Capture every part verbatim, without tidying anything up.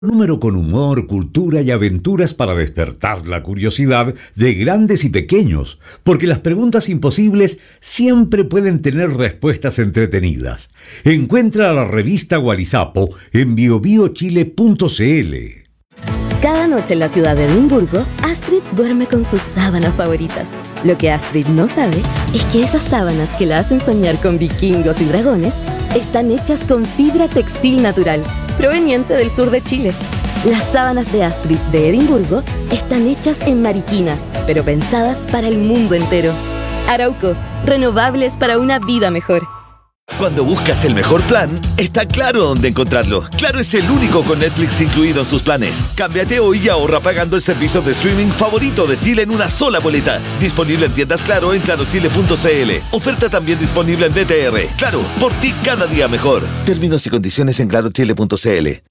Número con humor, cultura y aventuras para despertar la curiosidad de grandes y pequeños, porque las preguntas imposibles siempre pueden tener respuestas entretenidas. Encuentra la revista Gualizapo en bio bio chile punto c l. Cada noche en la ciudad de Edimburgo, Astrid duerme con sus sábanas favoritas. Lo que Astrid no sabe es que esas sábanas que la hacen soñar con vikingos y dragones están hechas con fibra textil natural, proveniente del sur de Chile. Las sábanas de Astrid de Edimburgo están hechas en Mariquina, pero pensadas para el mundo entero. Arauco, renovables para una vida mejor. Cuando buscas el mejor plan, está Claro dónde encontrarlo. Claro es el único con Netflix incluido en sus planes. Cámbiate hoy y ahorra pagando el servicio de streaming favorito de Chile en una sola boleta. Disponible en tiendas Claro en claro chile punto c l. Oferta también disponible en B T R. Claro, por ti cada día mejor. Términos y condiciones en claro chile punto c l.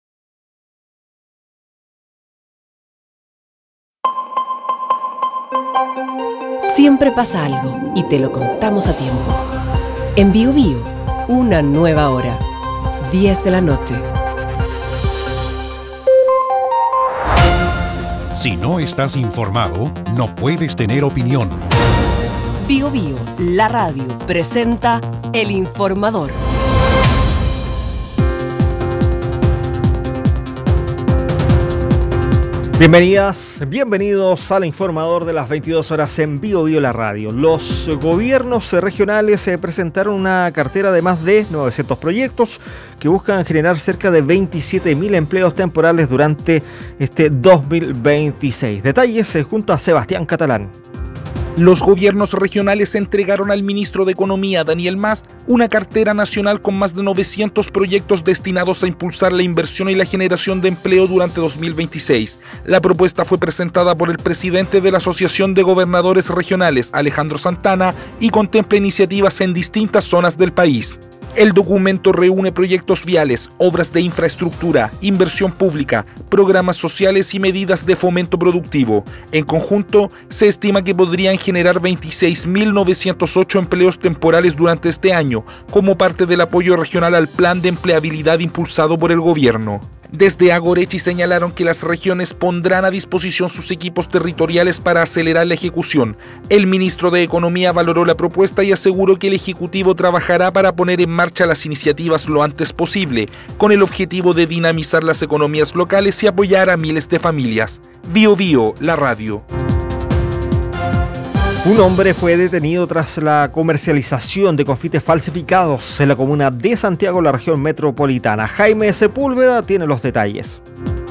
Siempre pasa algo y te lo contamos a tiempo. En Bio Bio, una nueva hora, diez de la noche. Si no estás informado, no puedes tener opinión. Bio Bio, la radio, presenta El Informador. Bienvenidas, bienvenidos al Informador de las veintidós horas en Bio Bio la radio. Los gobiernos regionales eh, presentaron una cartera de más de novecientos proyectos que buscan generar cerca de veintisiete mil empleos temporales durante este dos mil veintiséis. Detalles eh, junto a Sebastián Catalán. Los gobiernos regionales entregaron al ministro de Economía, Daniel Mas, una cartera nacional con más de novecientos proyectos destinados a impulsar la inversión y la generación de empleo durante dos mil veintiséis. La propuesta fue presentada por el presidente de la Asociación de Gobernadores Regionales, Alejandro Santana, y contempla iniciativas en distintas zonas del país. El documento reúne proyectos viales, obras de infraestructura, inversión pública, programas sociales y medidas de fomento productivo. En conjunto, se estima que podrían generar veintiséis mil novecientos ocho empleos temporales durante este año, como parte del apoyo regional al plan de empleabilidad impulsado por el gobierno. Desde Agorechi señalaron que las regiones pondrán a disposición sus equipos territoriales para acelerar la ejecución. El ministro de Economía valoró la propuesta y aseguró que el Ejecutivo trabajará para poner en marcha las iniciativas lo antes posible, con el objetivo de dinamizar las economías locales y apoyar a miles de familias. Bio Bio, la radio. Un hombre fue detenido tras la comercialización de confites falsificados en la comuna de Santiago, la región metropolitana. Jaime Sepúlveda tiene los detalles.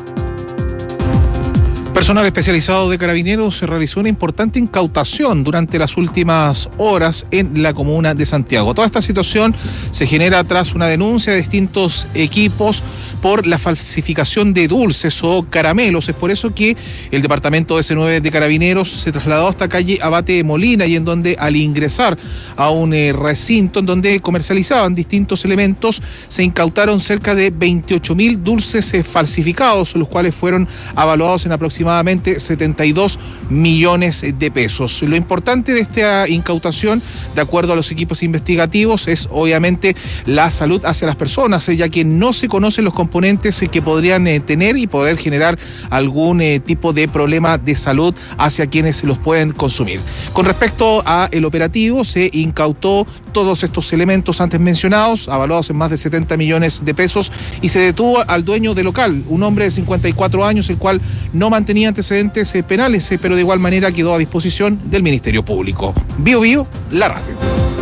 Personal especializado de Carabineros se realizó una importante incautación durante las últimas horas en la comuna de Santiago. Toda esta situación se genera tras una denuncia de distintos equipos por la falsificación de dulces o caramelos. Es por eso que el departamento ese nueve de Carabineros se trasladó hasta calle Abate Molina, y en donde al ingresar a un eh, recinto en donde comercializaban distintos elementos, se incautaron cerca de veintiocho mil dulces eh, falsificados, los cuales fueron avaluados en aproximadamente setenta y dos millones de pesos. Lo importante de esta incautación, de acuerdo a los equipos investigativos, es obviamente la salud hacia las personas, eh, ya que no se conocen los componentes eh, que podrían eh, tener y poder generar algún eh, tipo de problema de salud hacia quienes los pueden consumir. Con respecto al operativo, se incautó todos estos elementos antes mencionados, avaluados en más de setenta millones de pesos, y se detuvo al dueño del local, un hombre de cincuenta y cuatro años, el cual no mantenía antecedentes eh, penales, eh, pero de igual manera quedó a disposición del Ministerio Público. Bio Bio, la radio.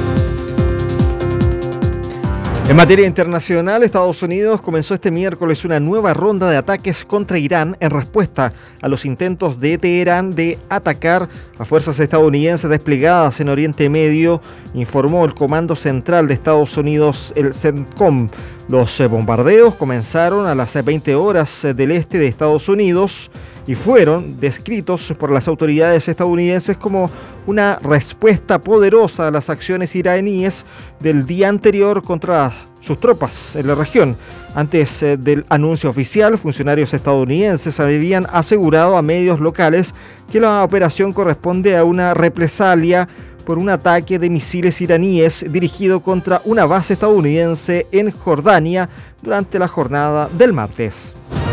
En materia internacional, Estados Unidos comenzó este miércoles una nueva ronda de ataques contra Irán en respuesta a los intentos de Teherán de atacar a fuerzas estadounidenses desplegadas en Oriente Medio, informó el Comando Central de Estados Unidos, el CENTCOM. Los bombardeos comenzaron a las veinte horas del este de Estados Unidos y fueron descritos por las autoridades estadounidenses como una respuesta poderosa a las acciones iraníes del día anterior contra sus tropas en la región. Antes eh, del anuncio oficial, funcionarios estadounidenses habían asegurado a medios locales que la operación corresponde a una represalia por un ataque de misiles iraníes dirigido contra una base estadounidense en Jordania durante la jornada del martes.